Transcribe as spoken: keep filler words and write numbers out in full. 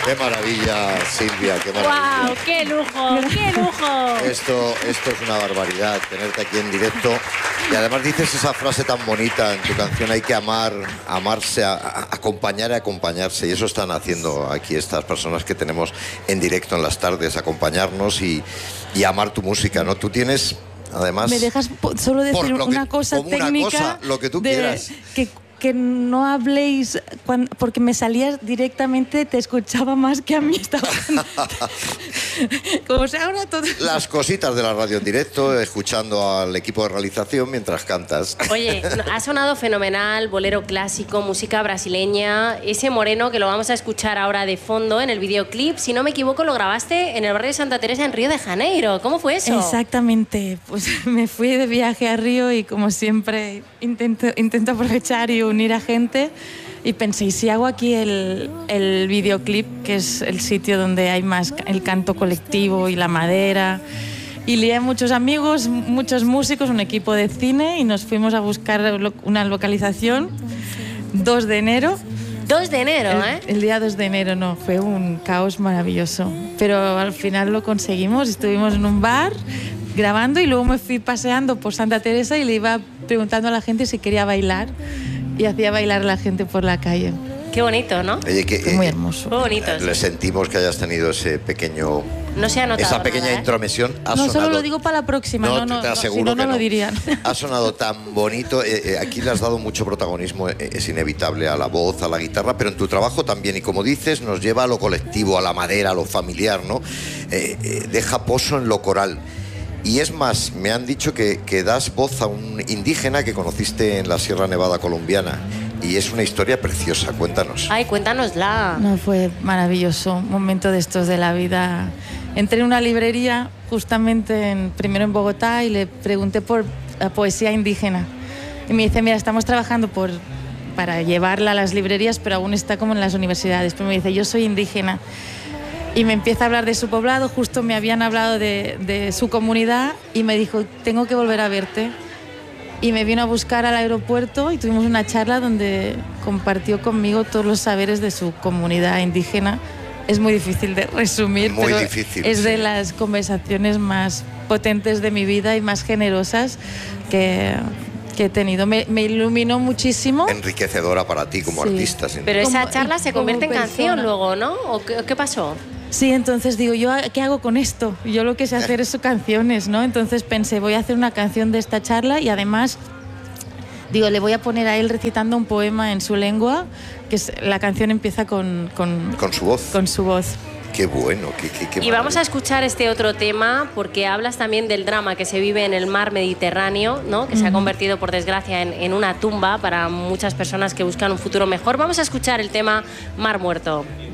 Qué maravilla, Silvia, qué maravilla. ¡Wow! ¡Qué lujo! ¡Qué lujo! Esto, esto es una barbaridad, tenerte aquí en directo. Y además dices esa frase tan bonita en tu canción, hay que amar, amarse, a, a, acompañar y acompañarse. Y eso están haciendo aquí estas personas que tenemos en directo en las tardes, acompañarnos y, y amar tu música, ¿no? Tú tienes, además... ¿Me dejas solo decir que, una cosa como técnica? Una cosa, lo que tú de, quieras. Que, que no habléis, cuando, porque me salías directamente, te escuchaba más que a mí. Estaba como sea ahora todo. Las cositas de la radio en directo, escuchando al equipo de realización mientras cantas. Oye, ha sonado fenomenal, bolero clásico, música brasileña. Ese moreno que lo vamos a escuchar ahora de fondo en el videoclip, si no me equivoco, lo grabaste en el barrio de Santa Teresa en Río de Janeiro. ¿Cómo fue eso? Exactamente. Pues me fui de viaje a Río y, como siempre, intento, intento aprovechar y unir a gente. Y pensé, ¿y si hago aquí el, el videoclip, que es el sitio donde hay más el canto colectivo y la madera? Y lié muchos amigos, muchos músicos, un equipo de cine, y nos fuimos a buscar una localización. dos de enero. dos de enero, ¿eh? El, el día dos de enero, no, fue un caos maravilloso. Pero al final lo conseguimos, estuvimos en un bar grabando y luego me fui paseando por Santa Teresa y le iba preguntando a la gente si quería bailar. Y hacía bailar a la gente por la calle. Qué bonito, ¿no? Oye, que, Fue muy hermoso. Muy bonito. Le sentimos que hayas tenido ese pequeño... No se ha notado esa pequeña nada, ¿eh? intromisión. Ha No, sonado, solo lo digo para la próxima. No, No, no, te no, aseguro si no, no que lo dirían. Ha sonado tan bonito. Eh, eh, aquí le has dado mucho protagonismo, eh, es inevitable, a la voz, a la guitarra, pero en tu trabajo también. Y como dices, nos lleva a lo colectivo, a la madera, a lo familiar, ¿no? Eh, eh, deja pozo en lo coral. Y es más, me han dicho que, que das voz a un indígena que conociste en la Sierra Nevada colombiana. Y es una historia preciosa, cuéntanos. Ay, cuéntanosla. No, fue maravilloso, un momento de estos de la vida. Entré en una librería, justamente en, primero en Bogotá, y le pregunté por la poesía indígena. Y me dice, mira, estamos trabajando por, para llevarla a las librerías, pero aún está como en las universidades. Pero me dice, yo soy indígena. Y me empieza a hablar de su poblado, justo me habían hablado de, de su comunidad, y me dijo, tengo que volver a verte. Y me vino a buscar al aeropuerto y tuvimos una charla donde compartió conmigo todos los saberes de su comunidad indígena. Es muy difícil de resumir, muy pero difícil, es de sí. las conversaciones más potentes de mi vida y más generosas que, que he tenido. Me, me iluminó muchísimo. Enriquecedora para ti como Sí. artista. Sin Pero duda. esa charla se como convierte en persona. canción luego, ¿no? ¿O qué, qué pasó? Sí, entonces digo, ¿yo qué hago con esto? Yo lo que sé hacer es canciones, ¿no? Entonces pensé, voy a hacer una canción de esta charla y además... Digo, le voy a poner a él recitando un poema en su lengua, que es, la canción empieza con, con, Con su voz. con su voz. Qué bueno, qué, qué, qué Y vamos a maravilla. escuchar este otro tema porque hablas también del drama que se vive en el mar Mediterráneo, ¿no? Que se ha convertido, por desgracia, en, en una tumba para muchas personas que buscan un futuro mejor. Vamos a escuchar el tema Mar Muerto.